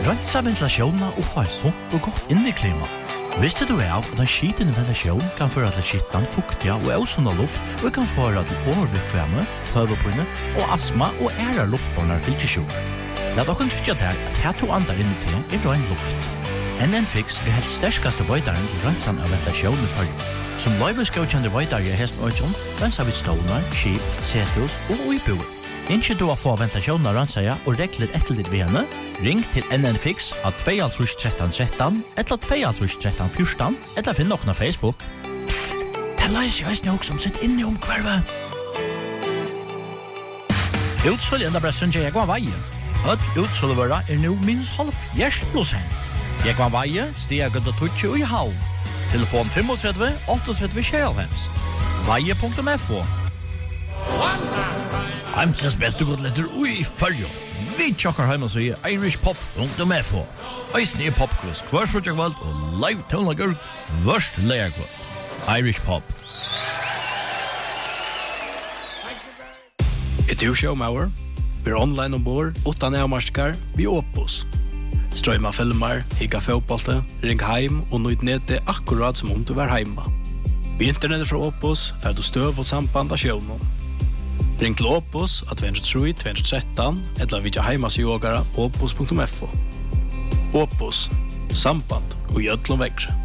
Rensa ventilasjonen og få et sunt og godt inneklima. Visste du av at en skitende ventilasjon kan føre til skittan, fuktiga og ausunda luft og kan føre til overvikvemme, høvepinne og astma og ære luftbårnar fylkesjur. Lat okken tryggja der at her to andar inni til rein luft. NN-Fix helt sterskaste veidaren til rensan av ventilasjon i følge. Som løyveskaukjende veidare i hesten øyjon, rensa vid stålar, skip, sethus og uibuer. Innskje du å få ventilasjonen av rensaja og regler etterlitt ved henne, ring til NN-Fix av 21313 eller 21314 eller finn noen av Facebook. Det leiser jeg snakk som sitt inne om kvarve. Utsølg enda bressun til Jekvann Veie. Utsølgvøra nå minst 70%. Jekvann Veie stiger gødda tutsi i halv. Telefon 35 38 26. Veie.fo. Heimsens beste godletter ui fyrjo. Vi tjokkar heima så i irishpop.fo. Eisne i popquiz, hver frutjakvald og live tonlager, værst leierkvald. Irish Pop. Et showmauer. Vi online ombord, 8 nærmarskar, vi Opus. Strøyma filmer, higga fotbollte, ring heim og nøyd nede akkurat som om du var heima. Vi internettet fra Opus, fer du støv og samband av sjøvnen. Ring til Opus at 203-213 eller vidja heimasjogara opus.fo. Opus, samband og gjødlom vekkre.